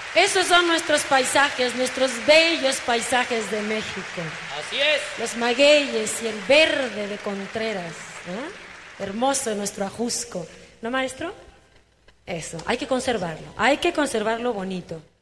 Esos son nuestros paisajes, nuestros bellos paisajes de México. Así es. Los magueyes y el verde de Contreras, ¿no? Hermoso nuestro Ajusco. ¿No, maestro? Eso, hay que conservarlo bonito.